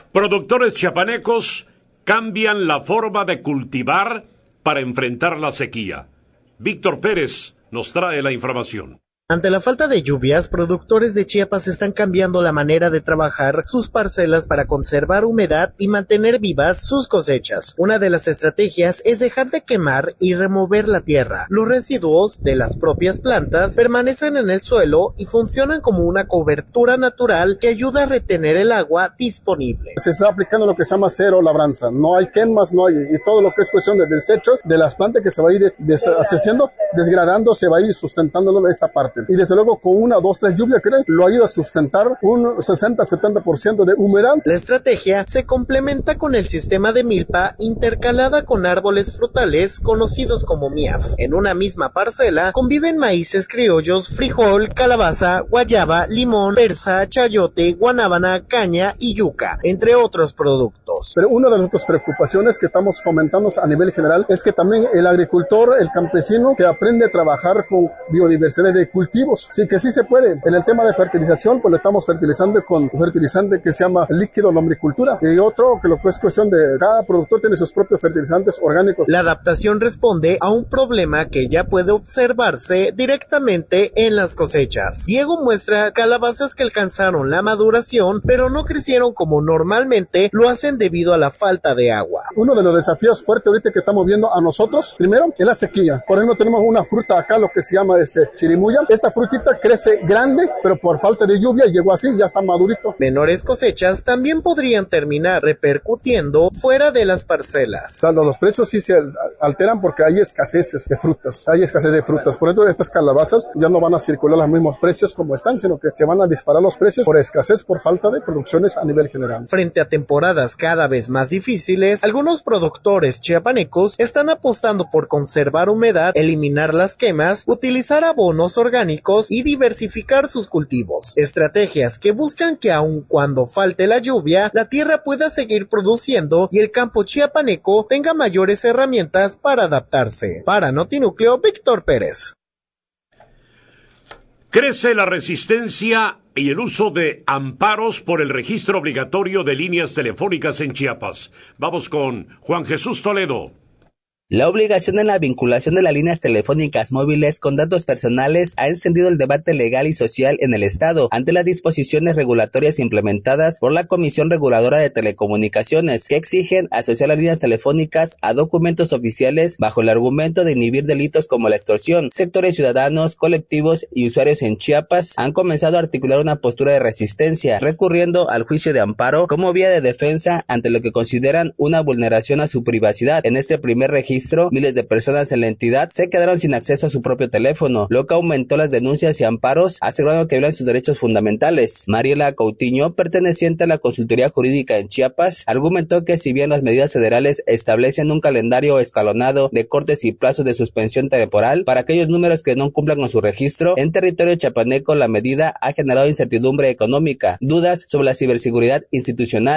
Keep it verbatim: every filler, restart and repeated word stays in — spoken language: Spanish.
Productores chiapanecos cambian la forma de cultivar para enfrentar la sequía. Víctor Pérez nos trae la información. Ante la falta de lluvias, productores de Chiapas están cambiando la manera de trabajar sus parcelas para conservar humedad y mantener vivas sus cosechas. Una de las estrategias es dejar de quemar y remover la tierra. Los residuos de las propias plantas permanecen en el suelo y funcionan como una cobertura natural que ayuda a retener el agua disponible. Se está aplicando lo que se llama cero labranza. No hay quemas, no hay, y todo lo que es cuestión de desecho de las plantas que se va a ir deshaciendo, desgradando, se va a ir sustentándolo de esta parte. Y desde luego con una, dos, tres lluvias que lo ayuda a sustentar un sesenta a setenta por ciento de humedad. La estrategia se complementa con el sistema de milpa intercalada con árboles frutales conocidos como miaf. En una misma parcela conviven maíces criollos, frijol, calabaza, guayaba, limón, persa, chayote, guanábana, caña y yuca, entre otros productos. Pero una de nuestras preocupaciones que estamos fomentando a nivel general es que también el agricultor, el campesino, que aprende a trabajar con biodiversidad de cultivos. Sí, que sí se puede. En el tema de fertilización, pues lo estamos fertilizando con un fertilizante que se llama líquido lombricultura. Y otro que lo que es cuestión de cada productor tiene sus propios fertilizantes orgánicos. La adaptación responde a un problema que ya puede observarse directamente en las cosechas. Diego muestra calabazas que alcanzaron la maduración, pero no crecieron como normalmente lo hacen debido a la falta de agua. Uno de los desafíos fuertes ahorita que estamos viendo a nosotros, primero, es la sequía. Por ejemplo, tenemos una fruta acá, lo que se llama este chirimuya. Esta frutita crece grande, pero por falta de lluvia llegó así, ya está madurito. Menores cosechas también podrían terminar repercutiendo fuera de las parcelas. O sea, los precios sí se alteran porque hay escaseces de frutas, hay escasez de frutas. Por eso estas calabazas ya no van a circular los mismos precios como están, sino que se van a disparar los precios por escasez, por falta de producciones a nivel general. Frente a temporadas cada vez más difíciles, algunos productores chiapanecos están apostando por conservar humedad, eliminar las quemas, utilizar abonos orgánicos y diversificar sus cultivos. Estrategias que buscan que aun cuando falte la lluvia, la tierra pueda seguir produciendo y el campo chiapaneco tenga mayores herramientas para adaptarse. Para Notinúcleo, Víctor Pérez. Crece la resistencia y el uso de amparos por el registro obligatorio de líneas telefónicas en Chiapas. Vamos con Juan Jesús Toledo. La obligación en la vinculación de las líneas telefónicas móviles con datos personales ha encendido el debate legal y social en el Estado ante las disposiciones regulatorias implementadas por la Comisión Reguladora de Telecomunicaciones que exigen asociar las líneas telefónicas a documentos oficiales bajo el argumento de inhibir delitos como la extorsión. Sectores ciudadanos, colectivos y usuarios en Chiapas han comenzado a articular una postura de resistencia, recurriendo al juicio de amparo como vía de defensa ante lo que consideran una vulneración a su privacidad. En este primer registro, miles de personas en la entidad se quedaron sin acceso a su propio teléfono, lo que aumentó las denuncias y amparos, asegurando que violan sus derechos fundamentales. Mariela Coutinho, perteneciente a la Consultoría Jurídica en Chiapas, argumentó que si bien las medidas federales establecen un calendario escalonado de cortes y plazos de suspensión temporal para aquellos números que no cumplan con su registro, en territorio chiapaneco la medida ha generado incertidumbre económica, dudas sobre la ciberseguridad institucional